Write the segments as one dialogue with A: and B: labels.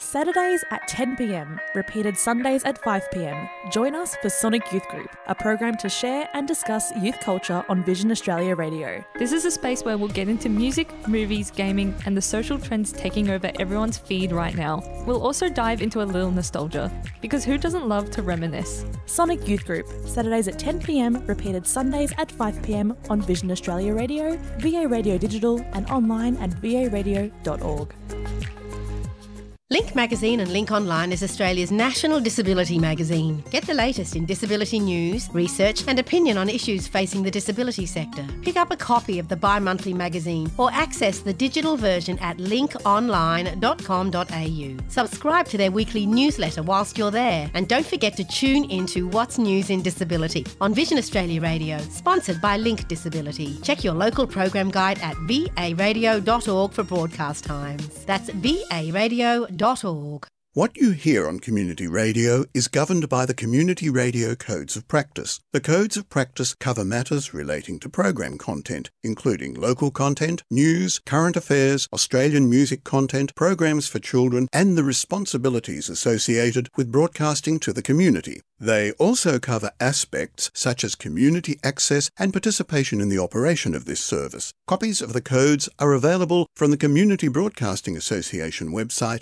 A: Saturdays at 10 p.m, repeated Sundays at 5 p.m. Join us for Sonic Youth Group, a program to share and discuss youth culture on Vision Australia Radio.
B: This is a space where we'll get into music, movies, gaming, and the social trends taking over everyone's feed right now. We'll also dive into a little nostalgia, because who doesn't love to reminisce?
A: Sonic Youth Group, Saturdays at 10 p.m, repeated Sundays at 5 p.m. on Vision Australia Radio, VA Radio Digital, and online at varadio.org.
C: Link Magazine and Link Online is Australia's national disability magazine. Get the latest in disability news, research and opinion on issues facing the disability sector. Pick up a copy of the bi-monthly magazine or access the digital version at linkonline.com.au. Subscribe to their weekly newsletter whilst you're there, and don't forget to tune into What's News in Disability on Vision Australia Radio, sponsored by Link Disability. Check your local program guide at varadio.org for broadcast times. That's varadio.org.
D: What you hear on community radio is governed by the Community Radio Codes of Practice. The Codes of Practice cover matters relating to program content, including local content, news, current affairs, Australian music content, programs for children, and the responsibilities associated with broadcasting to the community. They also cover aspects such as community access and participation in the operation of this service. Copies of the codes are available from the Community Broadcasting Association website,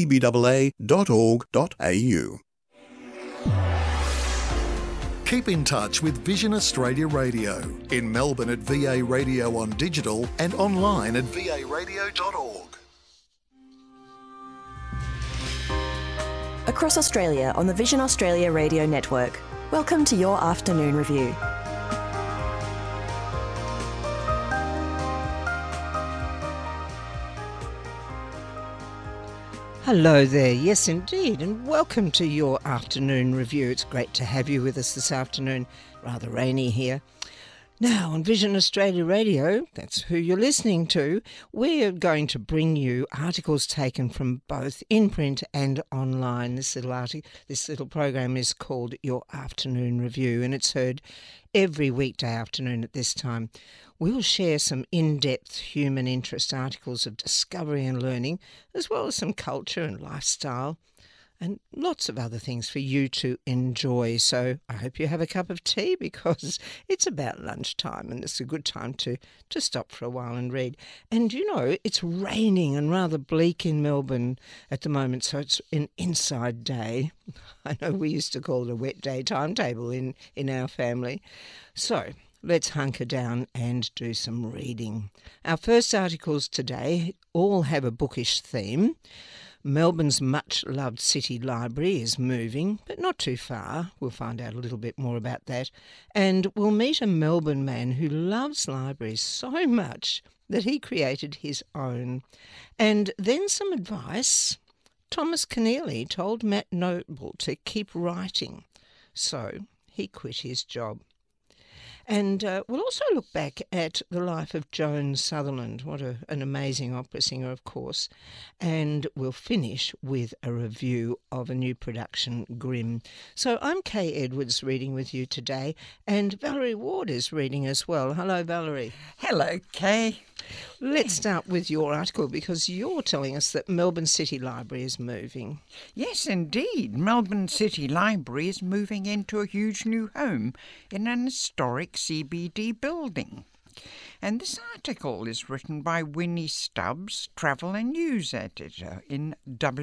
D: cbaa.org.au.
E: Keep in touch with Vision Australia Radio, in Melbourne at VA Radio on digital and online at varadio.org.
F: Across Australia on the Vision Australia Radio Network. Welcome to your afternoon review.
G: Hello there, yes indeed, and welcome to your afternoon review. It's great to have you with us this afternoon. Rather rainy here. Now, on Vision Australia Radio, that's who you're listening to, we're going to bring you articles taken from both in print and online. This little program is called Your Afternoon Review, and it's heard every weekday afternoon at this time. We'll share some in-depth human interest articles of discovery and learning, as well as some culture and lifestyle, and lots of other things for you to enjoy. So I hope you have a cup of tea, because it's about lunchtime and it's a good time to stop for a while and read. And you know, it's raining and rather bleak in Melbourne at the moment, so it's an inside day. I know we used to call it a wet day timetable in our family. So let's hunker down and do some reading. Our first articles today all have a bookish theme. Melbourne's much-loved city library is moving, but not too far. We'll find out a little bit more about that. And we'll meet a Melbourne man who loves libraries so much that he created his own. And then some advice. Thomas Keneally told Matt Noble to keep writing, so he quit his job. And we'll also look back at the life of Joan Sutherland. What an amazing opera singer, of course. And we'll finish with a review of a new production, Grimm. So I'm Kay Edwards reading with you today, and Valerie Ward is reading as well. Hello, Valerie.
H: Hello, Kay.
G: Let's start with your article, because you're telling us that Melbourne City Library is moving.
H: Yes, indeed. Melbourne City Library is moving into a huge new home in an historic CBD building. And this article is written by Winnie Stubbs, travel and news editor in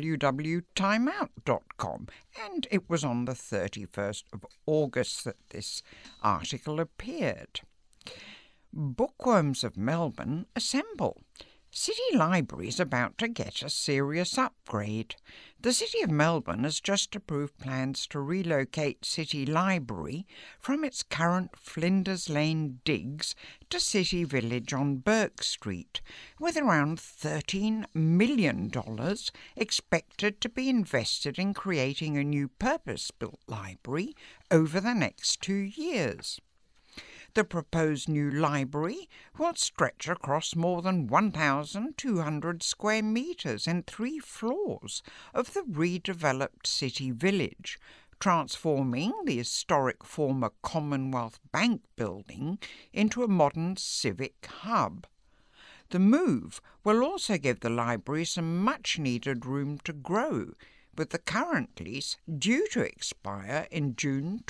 H: www.timeout.com. And it was on the 31st of August that this article appeared. Bookworms of Melbourne assemble. City Library is about to get a serious upgrade. The City of Melbourne has just approved plans to relocate City Library from its current Flinders Lane digs to City Village on Burke Street, with around $13 million expected to be invested in creating a new purpose-built library over the next 2 years. The proposed new library will stretch across more than 1,200 square metres in 3 floors of the redeveloped City Village, transforming the historic former Commonwealth Bank building into a modern civic hub. The move will also give the library some much-needed room to grow, with the current lease due to expire in June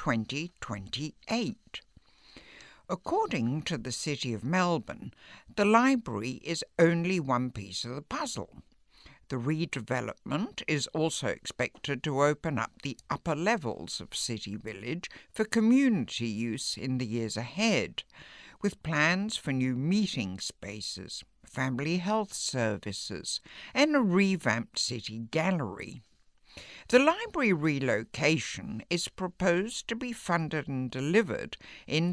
H: 2028. According to the City of Melbourne, the library is only one piece of the puzzle. The redevelopment is also expected to open up the upper levels of City Village for community use in the years ahead, with plans for new meeting spaces, family health services, and a revamped city gallery. The library relocation is proposed to be funded and delivered in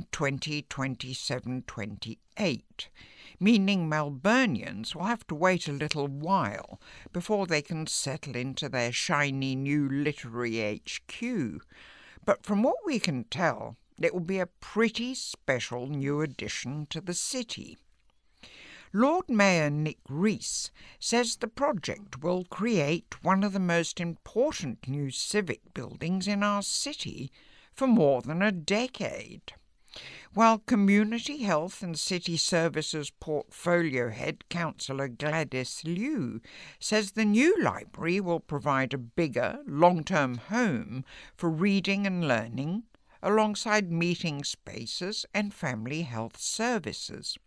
H: 2027-28, meaning Melburnians will have to wait a little while before they can settle into their shiny new literary HQ. But from what we can tell, it will be a pretty special new addition to the city. Lord Mayor Nick Rees says the project will create one of the most important new civic buildings in our city for more than a decade. While Community Health and City Services Portfolio Head Councillor Gladys Liu says the new library will provide a bigger, long-term home for reading and learning, alongside meeting spaces and family health services.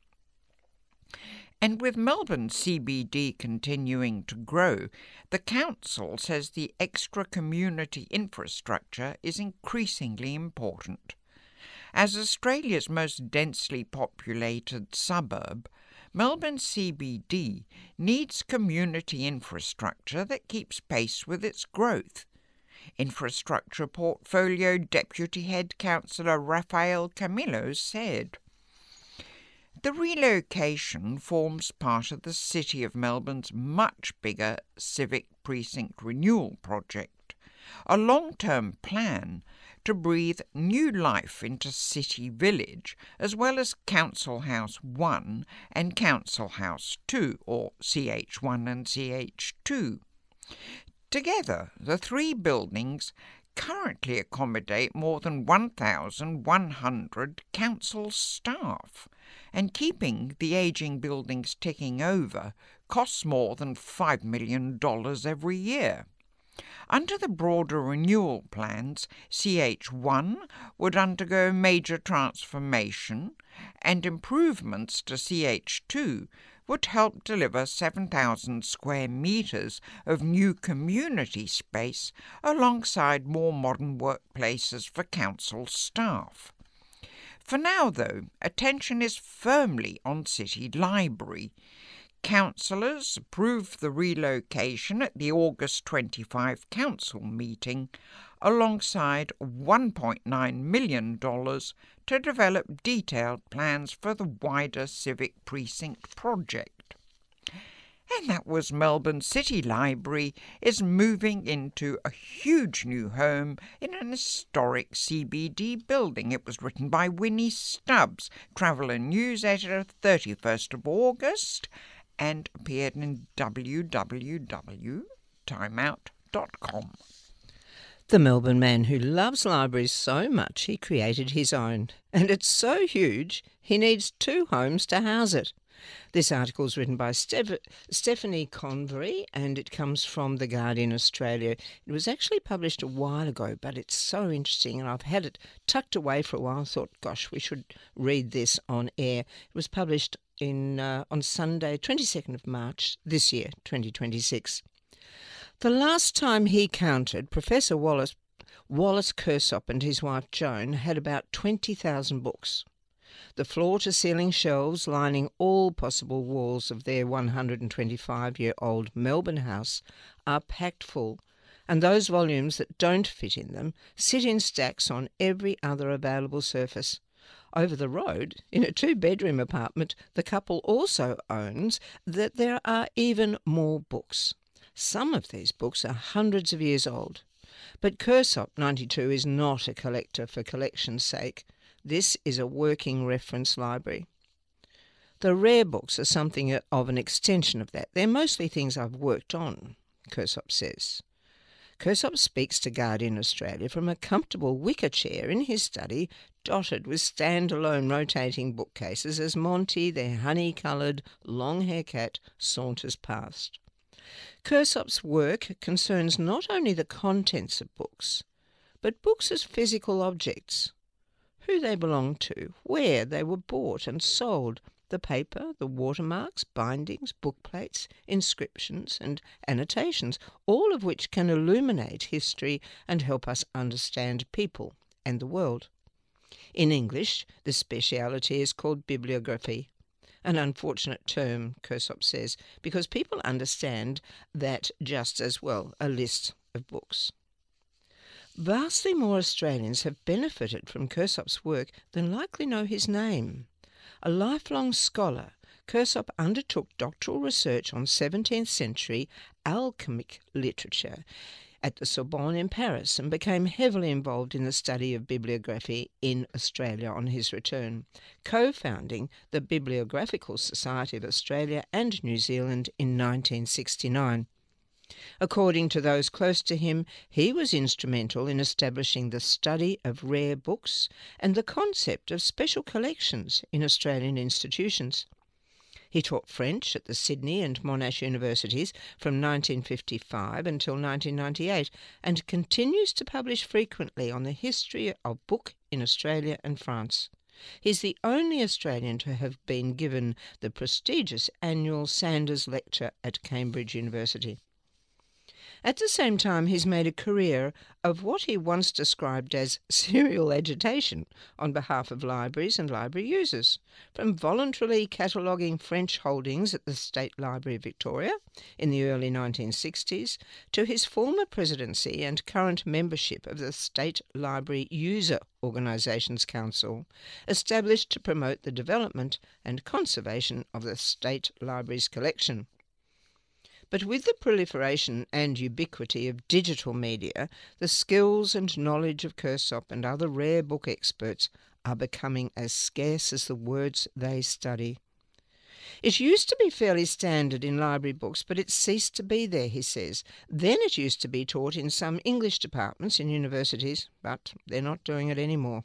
H: And with Melbourne CBD continuing to grow, the council says the extra community infrastructure is increasingly important. As Australia's most densely populated suburb, Melbourne CBD needs community infrastructure that keeps pace with its growth. Infrastructure Portfolio Deputy Head Councillor Rafael Camillo said, "The relocation forms part of the City of Melbourne's much bigger civic precinct renewal project, a long-term plan to breathe new life into City Village, as well as Council House 1 and Council House 2, or CH1 and CH2. Together, the three buildings currently accommodate more than 1,100 council staff, and keeping the ageing buildings ticking over costs more than $5 million every year. Under the broader renewal plans, CH1 would undergo major transformation, and improvements to CH2 would help deliver 7,000 square metres of new community space alongside more modern workplaces for council staff. For now, though, attention is firmly on City Library. Councillors approved the relocation at the August 25 council meeting, alongside $1.9 million to develop detailed plans for the wider civic precinct project. And that was Melbourne City Library is moving into a huge new home in an historic CBD building. It was written by Winnie Stubbs, Travel and News Editor, 31st of August, and appeared in www.timeout.com.
G: The Melbourne man who loves libraries so much he created his own, and it's so huge he needs 2 homes to house it. This article is written by Stephanie Convery, and it comes from The Guardian Australia. It was actually published a while ago, but it's so interesting, and I've had it tucked away for a while. I thought, gosh, we should read this on air. It was published on Sunday, 22nd of March this year, 2026. The last time he counted, Professor Wallace Kersop and his wife Joan had about 20,000 books. The floor-to-ceiling shelves lining all possible walls of their 125-year-old Melbourne house are packed full, and those volumes that don't fit in them sit in stacks on every other available surface. Over the road, in a 2-bedroom apartment the couple also owns, that there are even more books. Some of these books are hundreds of years old. But Kersop, 92, is not a collector for collection's sake. This is a working reference library. The rare books are something of an extension of that. They're mostly things I've worked on, Kersop says. Kersop speaks to Guardian Australia from a comfortable wicker chair in his study dotted with standalone rotating bookcases as Monty, their honey-coloured, long-haired cat, saunters past. Kersop's work concerns not only the contents of books, but books as physical objects, who they belong to, where they were bought and sold, the paper, the watermarks, bindings, bookplates, inscriptions and annotations, all of which can illuminate history and help us understand people and the world. In English, this speciality is called bibliography, an unfortunate term, Kersop says, because people understand that just as well, a list of books. Vastly more Australians have benefited from Kersop's work than likely know his name. A lifelong scholar, Kersop undertook doctoral research on 17th century alchemic literature at the Sorbonne in Paris and became heavily involved in the study of bibliography in Australia on his return, co-founding the Bibliographical Society of Australia and New Zealand in 1969. According to those close to him, he was instrumental in establishing the study of rare books and the concept of special collections in Australian institutions. He taught French at the Sydney and Monash universities from 1955 until 1998 and continues to publish frequently on the history of book in Australia and France. He's the only Australian to have been given the prestigious annual Sanders Lecture at Cambridge University. At the same time, he's made a career of what he once described as serial agitation on behalf of libraries and library users, from voluntarily cataloguing French holdings at the State Library of Victoria in the early 1960s to his former presidency and current membership of the State Library User Organisations Council, established to promote the development and conservation of the State Library's collection. But with the proliferation and ubiquity of digital media, the skills and knowledge of Kersop and other rare book experts are becoming as scarce as the words they study. It used to be fairly standard in library books, but it ceased to be there, he says. Then it used to be taught in some English departments in universities, but they're not doing it anymore.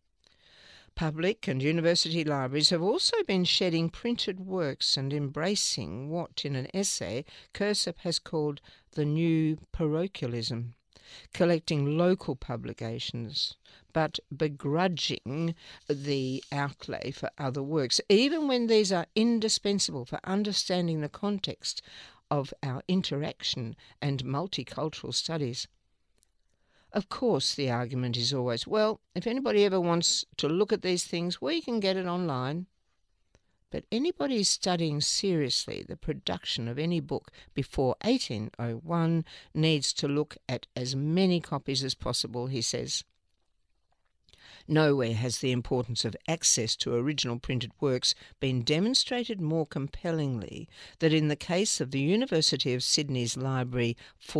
G: Public and university libraries have also been shedding printed works and embracing what, in an essay, Kersop has called the new parochialism, collecting local publications, but begrudging the outlay for other works, even when these are indispensable for understanding the context of our interaction and multicultural studies. Of course, the argument is always, well, if anybody ever wants to look at these things, we can get it online. But anybody studying seriously the production of any book before 1801 needs to look at as many copies as possible, he says. Nowhere has the importance of access to original printed works been demonstrated more compellingly than in the case of the University of Sydney's Library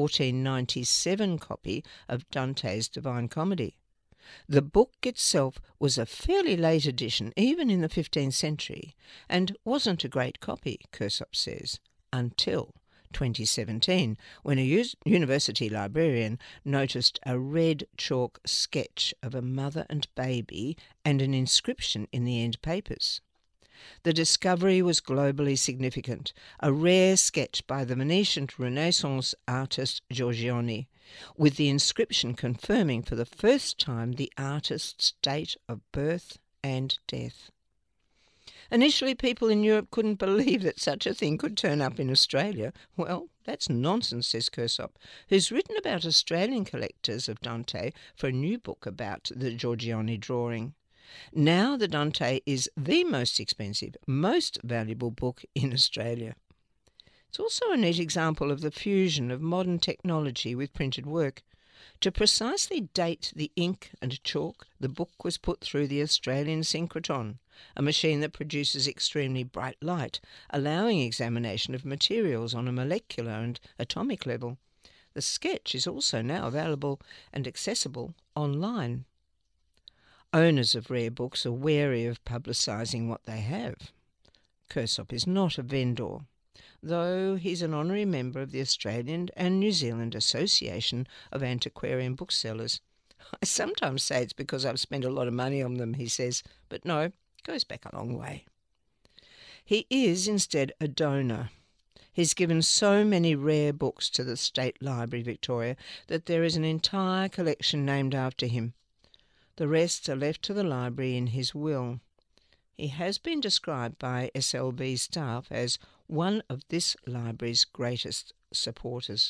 G: 1497 copy of Dante's Divine Comedy. The book itself was a fairly late edition, even in the 15th century, and wasn't a great copy, Kersop says, until 2017, when a university librarian noticed a red chalk sketch of a mother and baby and an inscription in the end papers. The discovery was globally significant, a rare sketch by the Venetian Renaissance artist Giorgione, with the inscription confirming for the first time the artist's date of birth and death. Initially, people in Europe couldn't believe that such a thing could turn up in Australia. Well, that's nonsense, says Kersop, who's written about Australian collectors of Dante for a new book about the Giorgione drawing. Now the Dante is the most expensive, most valuable book in Australia. It's also a neat example of the fusion of modern technology with printed work. To precisely date the ink and chalk, the book was put through the Australian synchrotron, a machine that produces extremely bright light, allowing examination of materials on a molecular and atomic level. The sketch is also now available and accessible online. Owners of rare books are wary of publicising what they have. Kersop is not a vendor, though he's an honorary member of the Australian and New Zealand Association of Antiquarian Booksellers. I sometimes say it's because I've spent a lot of money on them, he says, but no, it goes back a long way. He is instead a donor. He's given so many rare books to the State Library Victoria that there is an entire collection named after him. The rest are left to the library in his will. He has been described by SLV staff as one of this library's greatest supporters.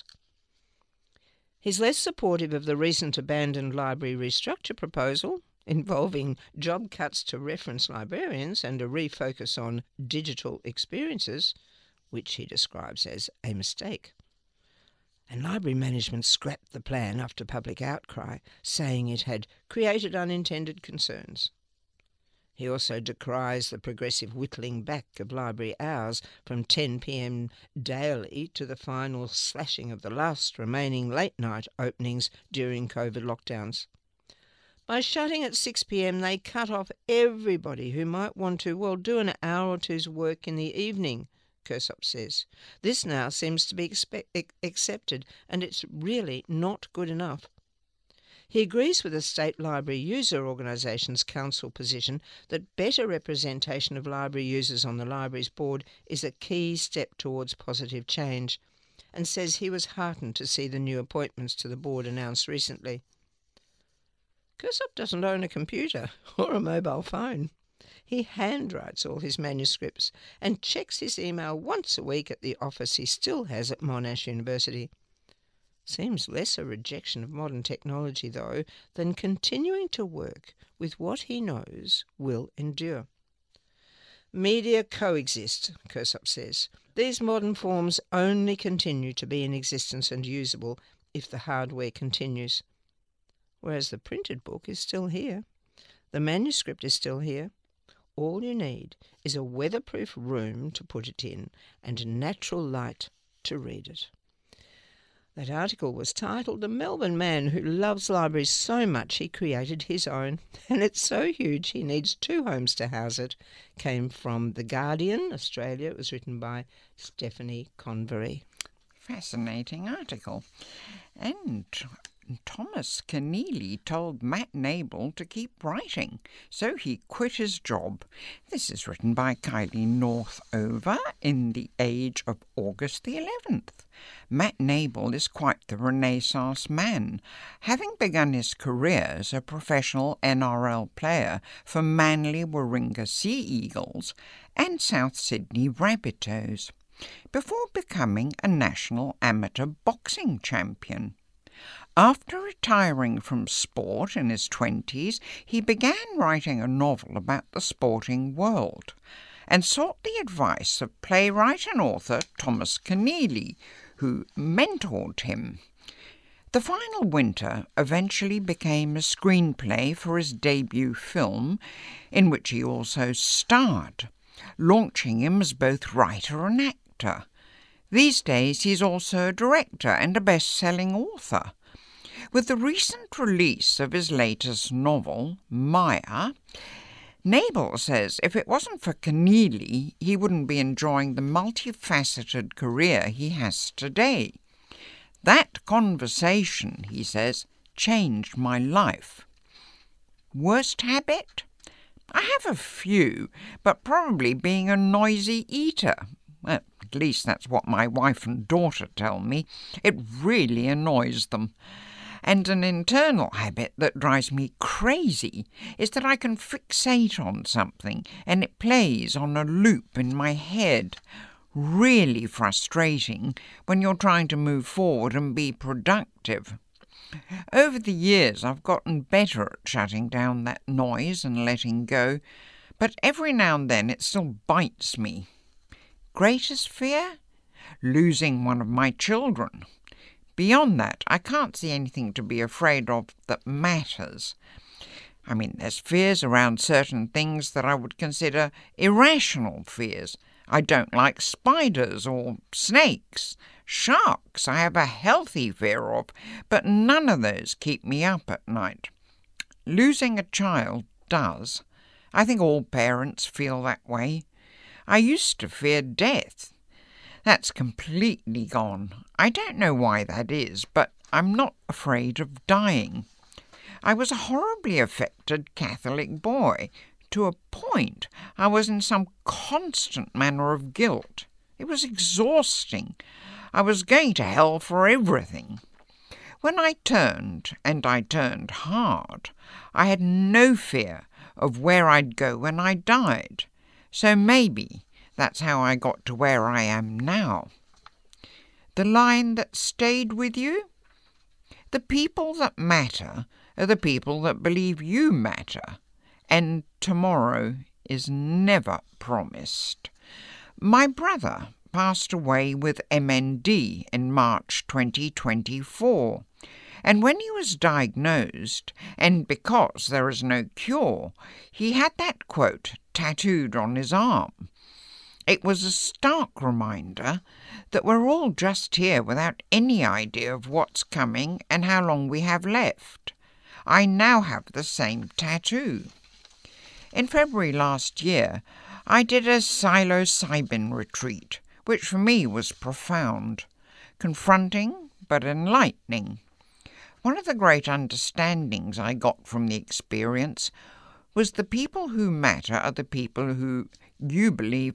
G: He's less supportive of the recent abandoned library restructure proposal, involving job cuts to reference librarians and a refocus on digital experiences, which he describes as a mistake. And library management scrapped the plan after public outcry, saying it had created unintended concerns. He also decries the progressive whittling back of library hours from 10 p.m. daily to the final slashing of the last remaining late-night openings during COVID lockdowns. By shutting at 6 p.m, they cut off everybody who might want to, do an hour or two's work in the evening, Kersop says. This now seems to be accepted, and it's really not good enough. He agrees with the State Library User Organisation's council position that better representation of library users on the library's board is a key step towards positive change, and says he was heartened to see the new appointments to the board announced recently. Kersop doesn't own a computer or a mobile phone. He handwrites all his manuscripts and checks his email once a week at the office he still has at Monash University. Seems less a rejection of modern technology, though, than continuing to work with what he knows will endure. Media coexist, Kersop says. These modern forms only continue to be in existence and usable if the hardware continues. Whereas the printed book is still here. The manuscript is still here. All you need is a weatherproof room to put it in and natural light to read it. That article was titled "The Melbourne Man Who Loves Libraries So Much He Created His Own, and It's So Huge He Needs 2 Homes to House It." Came from The Guardian, Australia. It was written by Stephanie Convery.
H: Fascinating article. And Thomas Keneally told Matt Nable to keep writing, so he quit his job. This is written by Kylie Northover in The Age of August the 11th. Matt Nable is quite the Renaissance man, having begun his career as a professional NRL player for Manly Warringah Sea Eagles and South Sydney Rabbitohs, before becoming a national amateur boxing champion. After retiring from sport in his 20s, he began writing a novel about the sporting world and sought the advice of playwright and author Thomas Keneally, who mentored him. The Final Winter eventually became a screenplay for his debut film, in which he also starred, launching him as both writer and actor. These days he's also a director and a best-selling author. With the recent release of his latest novel, Maya, Nable says if it wasn't for Keneally, he wouldn't be enjoying the multifaceted career he has today. That conversation, he says, changed my life. Worst habit? I have a few, but probably being a noisy eater. Well, at least that's what my wife and daughter tell me. It really annoys them. And an internal habit that drives me crazy is that I can fixate on something and it plays on a loop in my head. Really frustrating when you're trying to move forward and be productive. Over the years I've gotten better at shutting down that noise and letting go, but every now and then it still bites me. Greatest fear? Losing one of my children. Beyond that, I can't see anything to be afraid of that matters. I mean, there's fears around certain things that I would consider irrational fears. I don't like spiders or snakes. Sharks I have a healthy fear of, but none of those keep me up at night. Losing a child does. I think all parents feel that way. I used to fear death. That's completely gone. I don't know why that is, but I'm not afraid of dying. I was a horribly affected Catholic boy. To a point, I was in some constant manner of guilt. It was exhausting. I was going to hell for everything. When I turned, and I turned hard, I had no fear of where I'd go when I died. So maybe that's how I got to where I am now. The line that stayed with you? The people that matter are the people that believe you matter, and tomorrow is never promised. My brother passed away with MND in March 2024, and when he was diagnosed, and because there is no cure, he had that quote tattooed on his arm. It was a stark reminder that we're all just here without any idea of what's coming and how long we have left. I now have the same tattoo. In February last year, I did a psilocybin retreat, which for me was profound, confronting but enlightening. One of the great understandings I got from the experience was the people who matter are the people who believe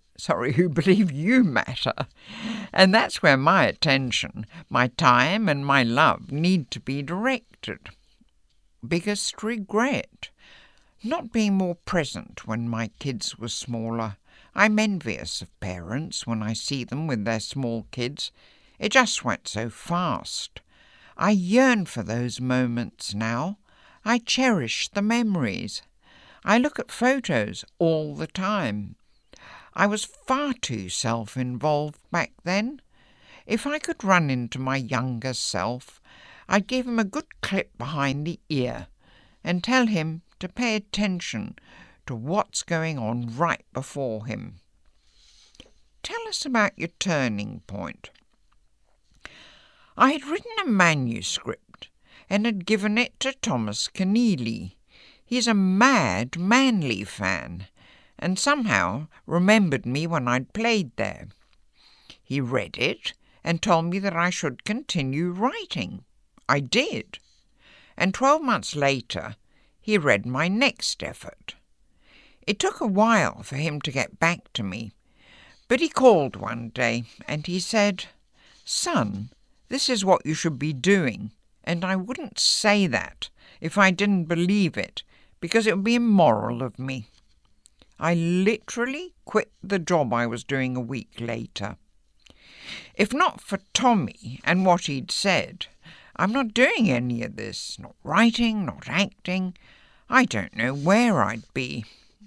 H: you matter. And that's where my attention, my time and my love need to be directed. Biggest regret? Not being more present when my kids were smaller. I'm envious of parents when I see them with their small kids. It just went so fast. I yearn for those moments now. I cherish the memories. I look at photos all the time. I was far too self-involved back then. If I could run into my younger self, I'd give him a good clip behind the ear and tell him to pay attention to what's going on right before him. Tell us about your turning point. I had written a manuscript and had given it to Thomas Keneally. He's a mad Manly fan and somehow remembered me when I'd played there. He read it and told me that I should continue writing. I did. And 12 months later, he read my next effort. It took a while for him to get back to me, but he called one day and he said, "Son, this is what you should be doing, and I wouldn't say that if I didn't believe it, because it would be immoral of me." I literally quit the job I was doing a week later. If not for Tommy and what he'd said, I'm not doing any of this, not writing, not acting. I don't know where I'd be.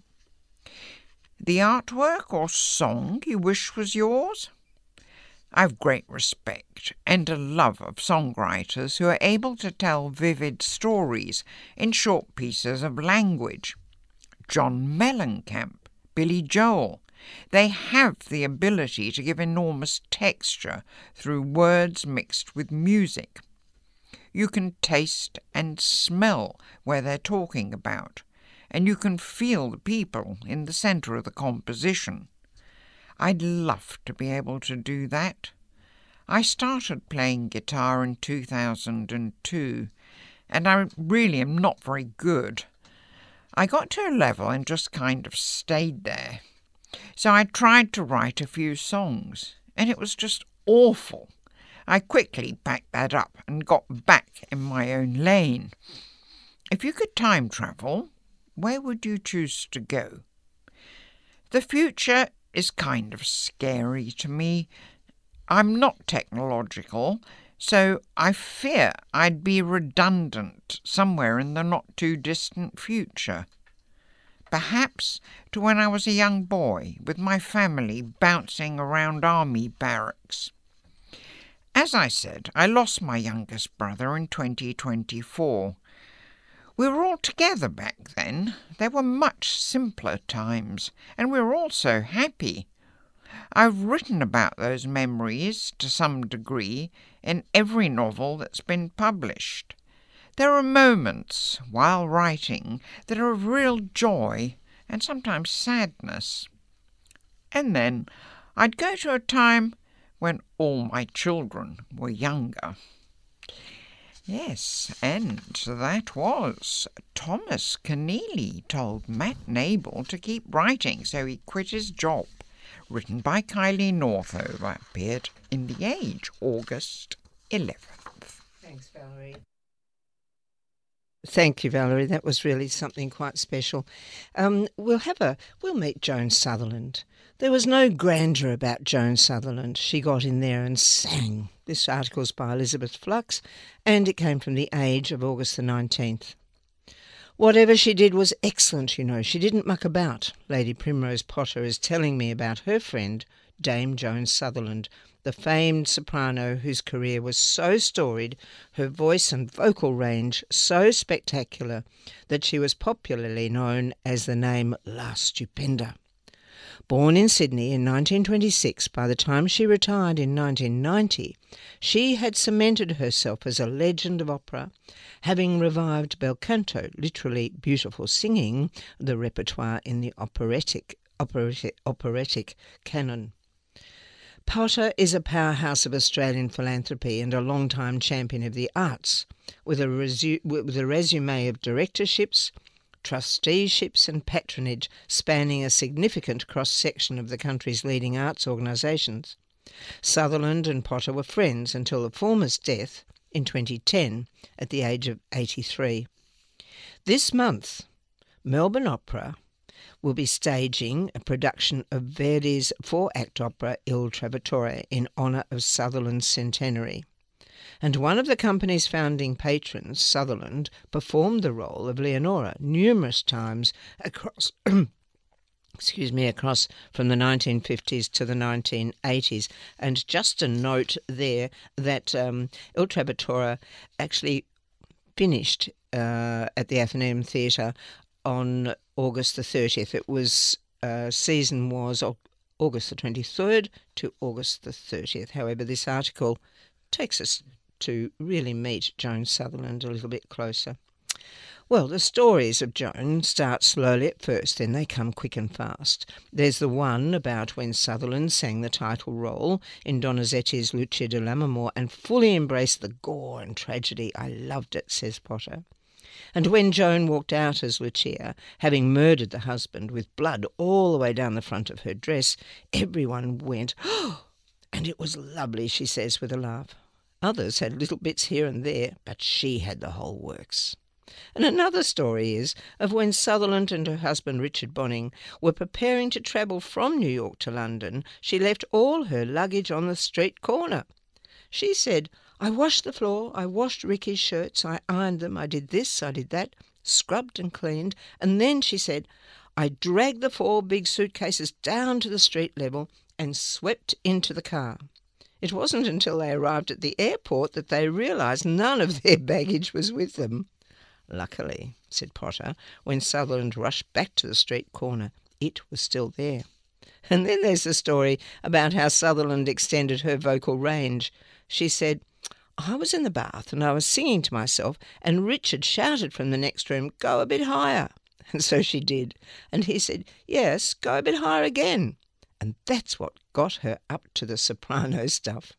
H: The artwork or song you wish was yours? I've great respect and a love of songwriters who are able to tell vivid stories in short pieces of language. John Mellencamp, Billy Joel. They have the ability to give enormous texture through words mixed with music. You can taste and smell where they're talking about, and you can feel the people in the centre of the composition. I'd love to be able to do that. I started playing guitar in 2002, and I really am not very good. I got to a level and just kind of stayed there. So I tried to write a few songs, and it was just awful. I quickly packed that up and got back in my own lane. If you could time travel, where would you choose to go? The future is kind of scary to me. I'm not technological, so I fear I'd be redundant somewhere in the not-too-distant future. Perhaps to when I was a young boy with my family bouncing around army barracks. As I said, I lost my youngest brother in 2024. We were all together back then. There were much simpler times, and we were all so happy. I've written about those memories to some degree in every novel that's been published. There are moments while writing that are of real joy and sometimes sadness. And then I'd go to a time when all my children were younger. Yes, and that was Thomas Keneally told Matt Nable to keep writing, so he quit his job. Written by Kylie Northover, appeared in The Age, August 11th.
G: Thanks, Valerie. Thank you, Valerie. That was really something quite special. We'll meet Joan Sutherland. There was no grandeur about Joan Sutherland. She got in there and sang. This article's by Elizabeth Flux, and it came from The Age of August the 19th. Whatever she did was excellent, you know. She didn't muck about. Lady Primrose Potter is telling me about her friend, Dame Joan Sutherland, the famed soprano whose career was so storied, her voice and vocal range so spectacular, that she was popularly known as the name La Stupenda. Born in Sydney in 1926, by the time she retired in 1990, she had cemented herself as a legend of opera, having revived bel canto, literally beautiful singing, the repertoire in the operatic canon. Potter is a powerhouse of Australian philanthropy and a long-time champion of the arts, with a resume of directorships, trusteeships and patronage spanning a significant cross-section of the country's leading arts organisations. Sutherland and Potter were friends until the former's death in 2010 at the age of 83. This month, Melbourne Opera will be staging a production of Verdi's 4-act opera Il Trovatore in honour of Sutherland's centenary. And one of the company's founding patrons, Sutherland, performed the role of Leonora numerous times across across from the 1950s to the 1980s. And just a note there that Il Trovatore actually finished at the Athenaeum Theatre on August the 30th. It was season was August the 23rd to August the 30th. However, this article takes us to really meet Joan Sutherland a little bit closer. Well, the stories of Joan start slowly at first, then they come quick and fast. There's the one about when Sutherland sang the title role in Donizetti's Lucia di Lammermoor and fully embraced the gore and tragedy. I loved it, says Potter. And when Joan walked out as Lucia, having murdered the husband with blood all the way down the front of her dress, everyone went, "Oh!" And it was lovely, she says with a laugh. Others had little bits here and there, but she had the whole works. And another story is of when Sutherland and her husband Richard Bonning were preparing to travel from New York to London, she left all her luggage on the street corner. She said, "I washed the floor, I washed Ricky's shirts, I ironed them, I did this, I did that, scrubbed and cleaned, and then," she said, "I dragged the 4 big suitcases down to the street level and swept into the car." It wasn't until they arrived at the airport that they realised none of their baggage was with them. Luckily, said Potter, when Sutherland rushed back to the street corner, it was still there. And then there's the story about how Sutherland extended her vocal range. She said, "I was in the bath and I was singing to myself and Richard shouted from the next room, 'Go a bit higher.' And so she did. And he said, 'Yes, go a bit higher again.' And that's what got her up to the soprano stuff."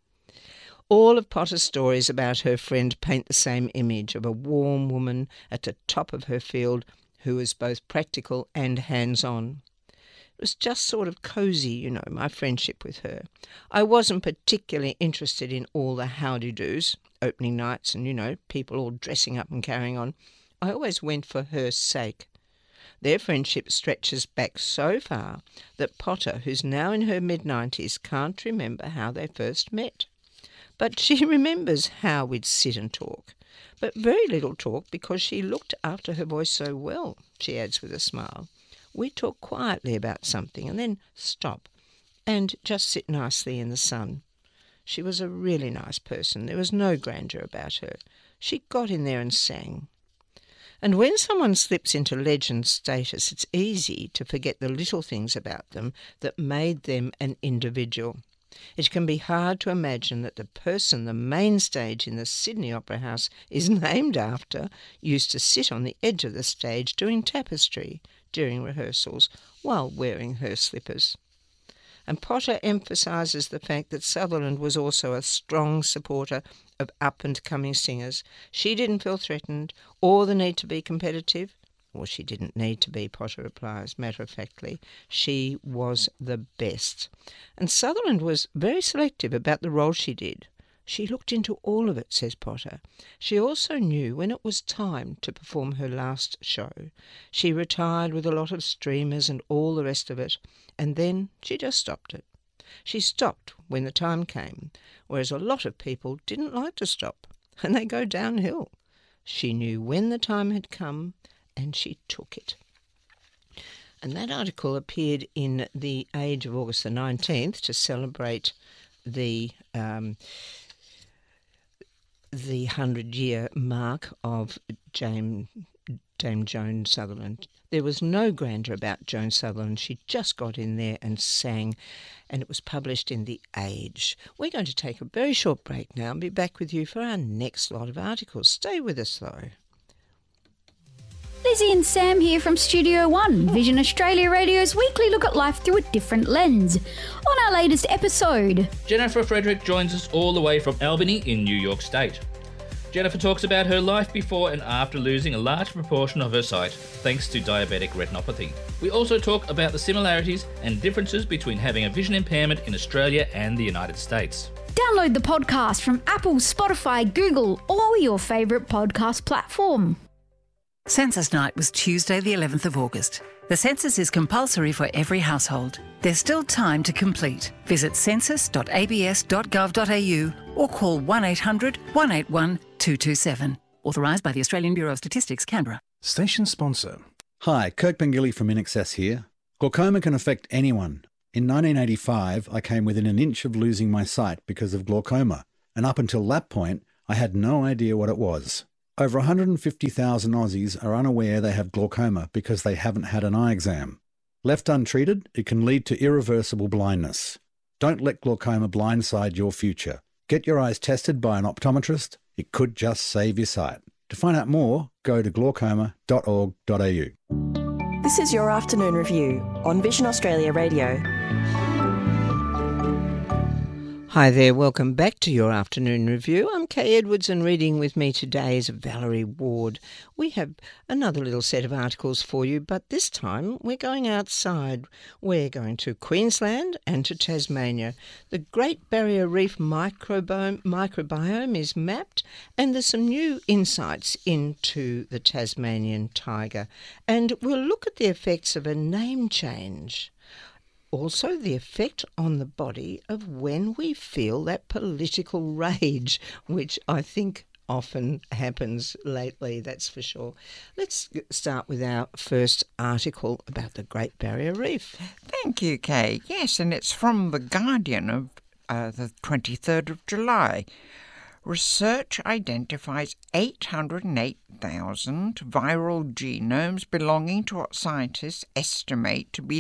G: All of Potter's stories about her friend paint the same image of a warm woman at the top of her field who was both practical and hands-on. It was just sort of cosy, you know, my friendship with her. I wasn't particularly interested in all the howdy-doos, opening nights and, you know, people all dressing up and carrying on. I always went for her sake. Their friendship stretches back so far that Potter, who's now in her mid-90s, can't remember how they first met. But she remembers how we'd sit and talk. But very little talk because she looked after her voice so well, she adds with a smile. We'd talk quietly about something and then stop and just sit nicely in the sun. She was a really nice person. There was no grandeur about her. She got in there and sang. And when someone slips into legend status, it's easy to forget the little things about them that made them an individual. It can be hard to imagine that the person the main stage in the Sydney Opera House is named after used to sit on the edge of the stage doing tapestry during rehearsals while wearing her slippers. And Potter emphasises the fact that Sutherland was also a strong supporter of up-and-coming singers. She didn't feel threatened or the need to be competitive. Or she didn't need to be, Potter replies, matter-of-factly. She was the best. And Sutherland was very selective about the role she did. She looked into all of it, says Potter. She also knew when it was time to perform her last show. She retired with a lot of streamers and all the rest of it, and then she just stopped it. She stopped when the time came, whereas a lot of people didn't like to stop, and they go downhill. She knew when the time had come, and she took it. And that article appeared in The Age of August the 19th to celebrate the 100-year mark of Dame Joan Sutherland. There was no grandeur about Joan Sutherland. She just got in there and sang, and it was published in The Age. We're going to take a very short break now and be back with you for our next lot of articles. Stay with us, though.
I: Lizzie and Sam here from Studio One, Vision Australia Radio's weekly look at life through a different lens. On our latest episode,
J: Jennifer Frederick joins us all the way from Albany in New York State. Jennifer talks about her life before and after losing a large proportion of her sight thanks to diabetic retinopathy. We also talk about the similarities and differences between having a vision impairment in Australia and the United States.
I: download the podcast from Apple, Spotify, Google, or your favourite podcast platform.
K: Census Night was Tuesday the 11th of August. The census is compulsory for every household. There's still time to complete. Visit census.abs.gov.au or call 1800 181 227. Authorised by the Australian Bureau of Statistics, Canberra.
L: Station sponsor. Hi, Kirk Pengilly from InAccess here. Glaucoma can affect anyone. In 1985, I came within an inch of losing my sight because of glaucoma, and up until that point, I had no idea what it was. Over 150,000 Aussies are unaware they have glaucoma because they haven't had an eye exam. Left untreated, it can lead to irreversible blindness. Don't let glaucoma blindside your future. Get your eyes tested by an optometrist. It could just save your sight. To find out more, go to glaucoma.org.au.
F: This is Your Afternoon Review on Vision Australia Radio.
G: Hi there, welcome back to Your Afternoon Review. I'm Kay Edwards, and reading with me today is Valerie Ward. We have another little set of articles for you, but this time we're going outside. We're going to Queensland and to Tasmania. The Great Barrier Reef microbiome is mapped, and there's some new insights into the Tasmanian tiger. And we'll look at the effects of a name change. Also, the effect on the body of when we feel that political rage, which I think often happens lately, that's for sure. Let's start with our first article about the Great Barrier Reef.
H: Thank you, Kay. Yes, and it's from The Guardian of the 23rd of July. Research identifies 808,000 viral genomes belonging to what scientists estimate to be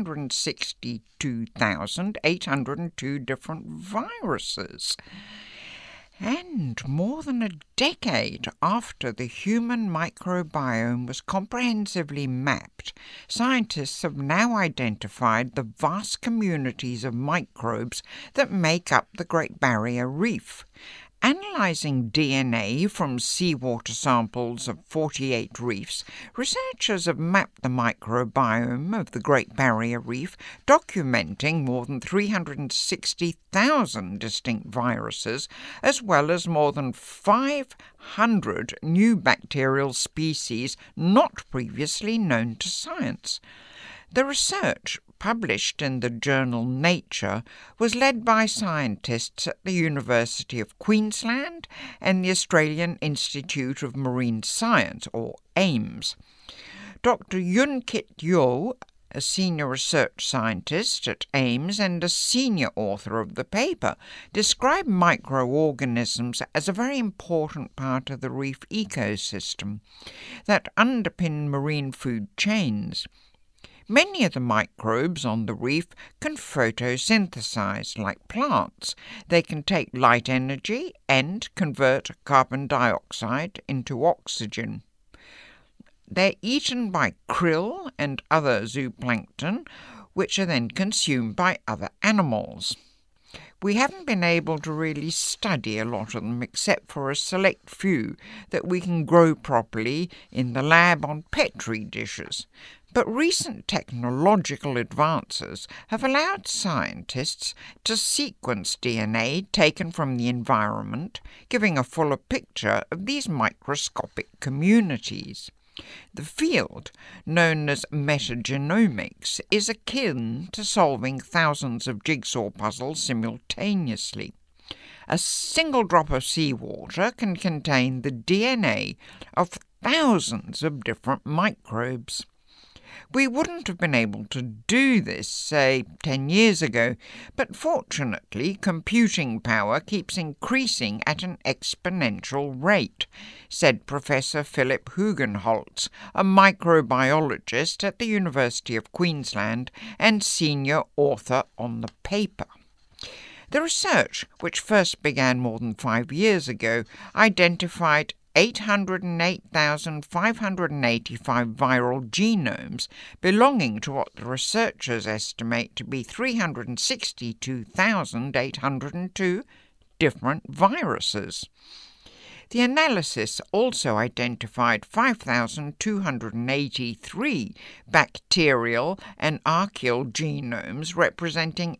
H: 362,802 different viruses. And more than a decade after the human microbiome was comprehensively mapped, scientists have now identified the vast communities of microbes that make up the Great Barrier Reef. Analysing DNA from seawater samples of 48 reefs, researchers have mapped the microbiome of the Great Barrier Reef, documenting more than 360,000 distinct viruses, as well as more than 500 new bacterial species not previously known to science. The research, published in the journal Nature, was led by scientists at the University of Queensland and the Australian Institute of Marine Science, or AIMS. Dr. Yun Kit Yeoh, a senior research scientist at AIMS and a senior author of the paper, described microorganisms as a very important part of the reef ecosystem that underpin marine food chains. Many of the microbes on the reef can photosynthesize like plants. They can take light energy and convert carbon dioxide into oxygen. They're eaten by krill and other zooplankton, which are then consumed by other animals. We haven't been able to really study a lot of them except for a select few that we can grow properly in the lab on Petri dishes. But recent technological advances have allowed scientists to sequence DNA taken from the environment, giving a fuller picture of these microscopic communities. The field, known as metagenomics, is akin to solving thousands of jigsaw puzzles simultaneously. A single drop of seawater can contain the DNA of thousands of different microbes. We wouldn't have been able to do this, say, 10 years ago, but fortunately computing power keeps increasing at an exponential rate, said Professor Philip Hugenholtz, a microbiologist at the University of Queensland and senior author on the paper. The research, which first began more than 5 years ago, identified 808,585 viral genomes belonging to what the researchers estimate to be 362,802 different viruses. The analysis also identified 5,283 bacterial and archaeal genomes representing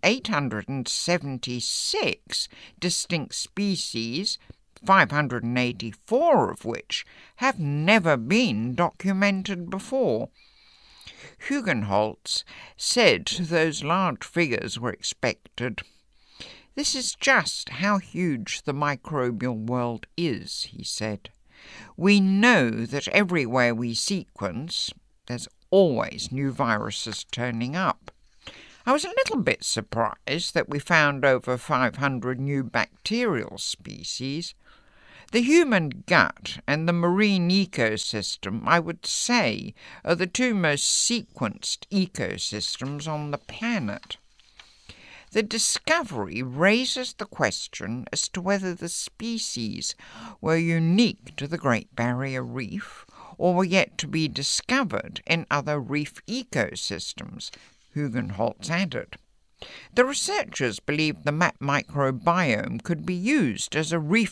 H: 876 distinct species, 584 of which have never been documented before. Hugenholtz said those large figures were expected. This is just how huge the microbial world is, he said. We know that everywhere we sequence, there's always new viruses turning up. I was a little bit surprised that we found over 500 new bacterial species. The human gut and the marine ecosystem, I would say, are the two most sequenced ecosystems on the planet. The discovery raises the question as to whether the species were unique to the Great Barrier Reef or were yet to be discovered in other reef ecosystems, Hugenholtz added. The researchers believe the map microbiome could be used as a reef